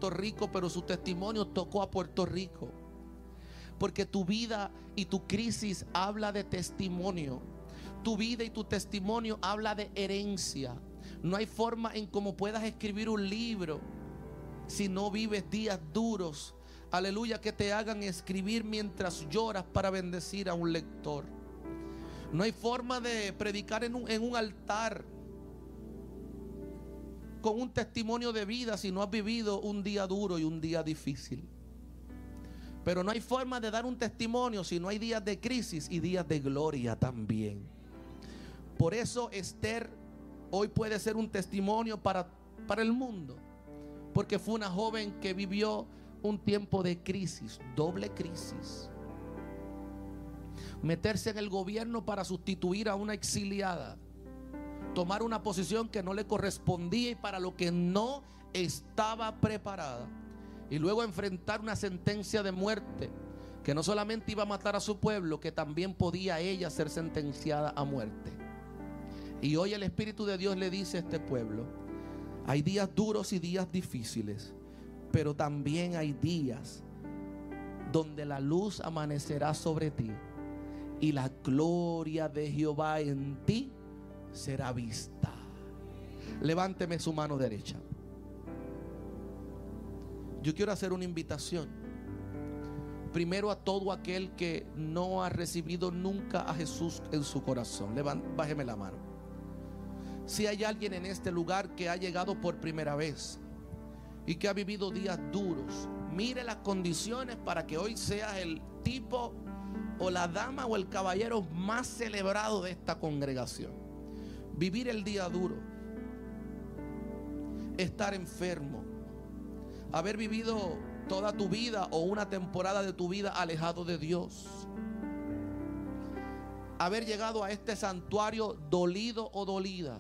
Puerto Rico, pero su testimonio tocó a Puerto Rico. Porque tu vida y tu crisis habla de testimonio. Tu vida y tu testimonio habla de herencia. No hay forma en cómo puedas escribir un libro si no vives días duros, aleluya, que te hagan escribir mientras lloras para bendecir a un lector. No hay forma de predicar en un altar con un testimonio de vida si no has vivido un día duro y un día difícil. Pero no hay forma de dar un testimonio si no hay días de crisis y días de gloria también. Por eso Esther hoy puede ser un testimonio para el mundo, porque fue una joven que vivió un tiempo de crisis, doble crisis. Meterse en el gobierno para sustituir a una exiliada, tomar una posición que no le correspondía y para lo que no estaba preparada, y luego enfrentar una sentencia de muerte que no solamente iba a matar a su pueblo, que también podía ella ser sentenciada a muerte. Y hoy el Espíritu de Dios le dice a este pueblo: hay días duros y días difíciles, pero también hay días donde la luz amanecerá sobre ti y la gloria de Jehová en ti será vista. Levánteme su mano derecha. Yo quiero hacer una invitación. Primero a todo aquel que no ha recibido nunca a Jesús en su corazón. Bájeme la mano. Si hay alguien en este lugar que ha llegado por primera vez y que ha vivido días duros, mire las condiciones para que hoy seas el tipo o la dama o el caballero más celebrado de esta congregación. Vivir el día duro, estar enfermo, haber vivido toda tu vida o una temporada de tu vida alejado de Dios, haber llegado a este santuario dolido o dolida.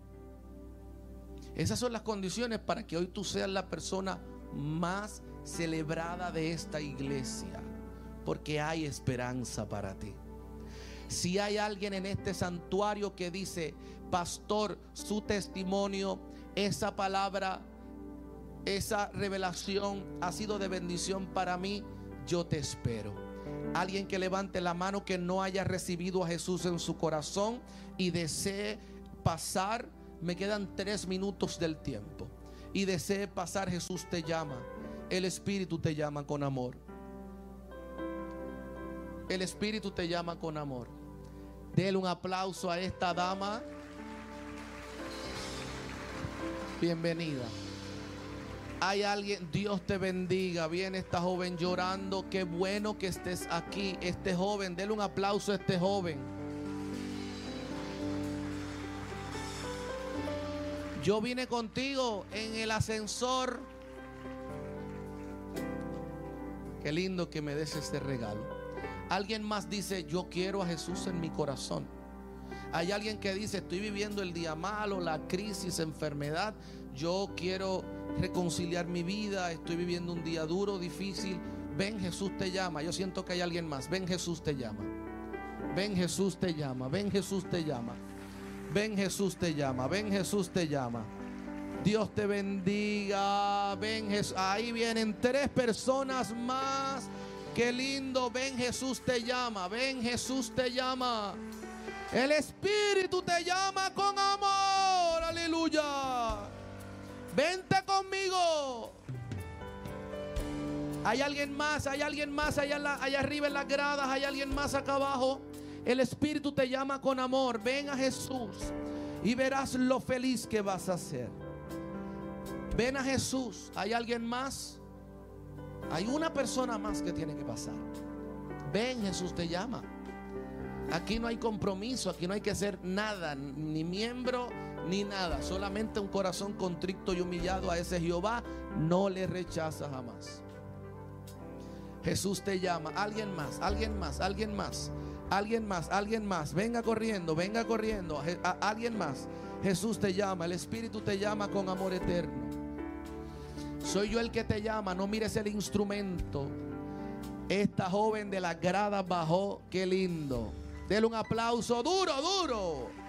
Esas son las condiciones para que hoy tú seas la persona más celebrada de esta iglesia, porque hay esperanza para ti. Si hay alguien en este santuario que dice: pastor, su testimonio, esa palabra, esa revelación ha sido de bendición para mí, yo te espero. Alguien que levante la mano que no haya recibido a Jesús en su corazón y desee pasar. Me quedan 3 minutos del tiempo y desee pasar. Jesús te llama. El Espíritu te llama con amor. El Espíritu te llama con amor. Dele un aplauso a esta dama. Bienvenida. Hay alguien, Dios te bendiga. Viene esta joven llorando. Qué bueno que estés aquí. Este joven, dele un aplauso a este joven. Yo vine contigo en el ascensor. Qué lindo que me des este regalo. Alguien más dice: yo quiero a Jesús en mi corazón. Hay alguien que dice: estoy viviendo el día malo, la crisis, enfermedad. Yo quiero reconciliar mi vida. Estoy viviendo un día duro, difícil. Ven, Jesús te llama. Yo siento que hay alguien más. Ven, Jesús te llama. Ven, Jesús te llama. Ven, Jesús te llama. Ven, Jesús te llama. Ven, Jesús te llama. Dios te bendiga. Ven, Jesús. Ahí vienen 3 personas más. Qué lindo. Ven, Jesús te llama. Ven, Jesús te llama. El Espíritu te llama con amor. Aleluya. Vente conmigo. Hay alguien más. Hay alguien más allá arriba en las gradas. Hay alguien más acá abajo. El Espíritu te llama con amor. Ven a Jesús y verás lo feliz que vas a ser. Ven a Jesús. ¿Hay alguien más? Hay una persona más que tiene que pasar. Ven, Jesús te llama. Aquí no hay compromiso. Aquí no hay que hacer nada, ni miembro ni nada. Solamente un corazón contrito y humillado a ese Jehová no le rechaza jamás. Jesús te llama. Alguien más, alguien más, alguien más. Alguien más, alguien más. Venga corriendo, venga corriendo. Alguien más. Jesús te llama. El Espíritu te llama con amor eterno. Soy yo el que te llama. No mires el instrumento. Esta joven de las gradas bajó. Qué lindo. Dele un aplauso duro, duro.